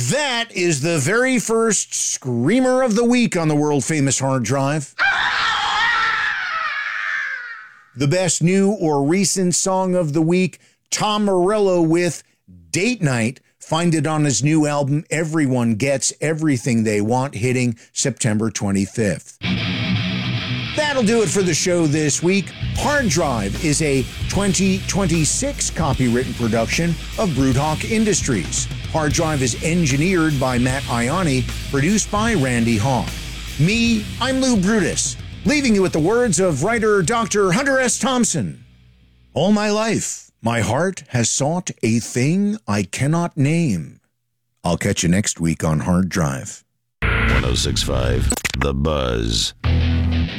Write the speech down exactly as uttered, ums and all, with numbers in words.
That is the very first screamer of the week on the world-famous Hard Drive. The best new or recent song of the week, Tom Morello with Date Night. Find it on his new album, Everyone Gets Everything They Want, hitting September twenty-fifth. That'll do it for the show this week. Hard Drive is a twenty twenty-six copywritten production of Broodhawk Industries. Hard Drive is engineered by Matt Ioni, produced by Randy Hawk. Me, I'm Lou Brutus, leaving you with the words of writer Doctor Hunter S. Thompson. All my life, my heart has sought a thing I cannot name. I'll catch you next week on Hard Drive. one oh six point five The Buzz.